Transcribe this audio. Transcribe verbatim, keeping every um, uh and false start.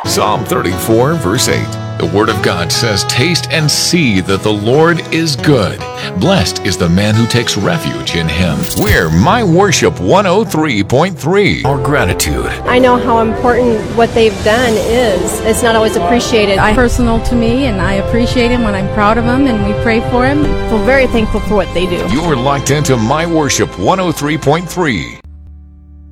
Psalm thirty-four, verse eight. The Word of God says, "Taste and see that the Lord is good. Blessed is the man who takes refuge in Him." We're My Worship one oh three point three. Our gratitude. I know how important what they've done is. It's not always appreciated. I personal to me, and I appreciate him when I'm proud of him, and we pray for him. feel very thankful for what they do. You're locked into My Worship one oh three point three.